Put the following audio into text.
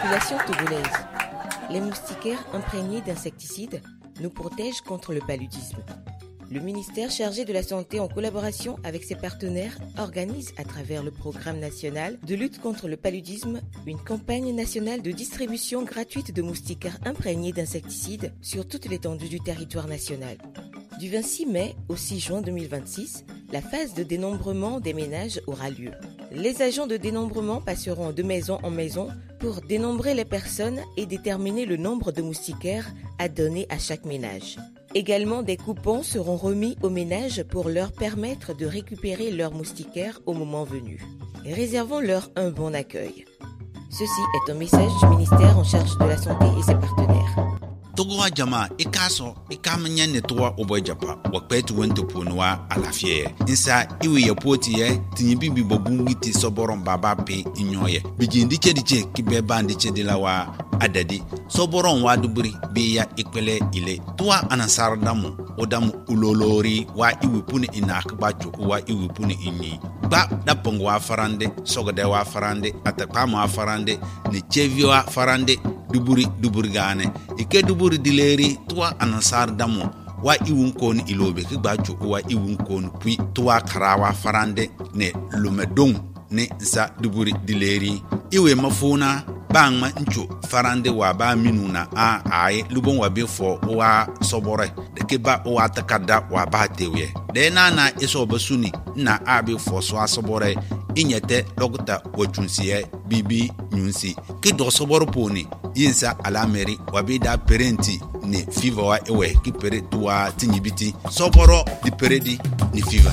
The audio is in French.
Population togolaise. Les moustiquaires imprégnés d'insecticides nous protègent contre le paludisme. Le ministère chargé de la Santé, en collaboration avec ses partenaires, organise à travers le programme national de lutte contre le paludisme une campagne nationale de distribution gratuite de moustiquaires imprégnés d'insecticides sur toute l'étendue du territoire national. Du 26 mai au 6 juin 2026, la phase de dénombrement des ménages aura lieu. Les agents de dénombrement passeront de maison en maison pour dénombrer les personnes et déterminer le nombre de moustiquaires à donner à chaque ménage. Également, des coupons seront remis aux ménages pour leur permettre de récupérer leurs moustiquaires au moment venu. Réservons-leur un bon accueil. Ceci est un message du ministère en charge de la Santé et ses partenaires. Togowa jama ikaso ikamanya netwa obojapa wakpetu wento ponwa alafie insa iwe yapoti ye tinyibibi bobungi ti soboron baba pe inyoye bijindi chediche kibe bandi chedilawa adadi soboron wadubri biya ikpele ile tuwa anasardamu odamu ulolori wa iwe puni inakbacho wa iwe puni inyi ba dapong wa farande sogode wa farande atakama wa farande ne chevi wa farande duburi gane ike duburi dileri tuwa anasar damo wa iwun kon ilobe ki gbacho wa iwun kon puis tuwa karawa farande ne lumedong ne sa duburi dileri iwe mafuna bangma ncho farande wa ba minuna a ai lubon wa be fo wa sobore de ke ba wa takada wa ba tewe de na iso basuni na abi fo so asobore inyete logta wachunsiye bibi nyunsi ki do soboro poni yinsa alameri wabida parenti ni fiva wa ewe ki pere tuwa tinyibiti soboro di peredi ni fiva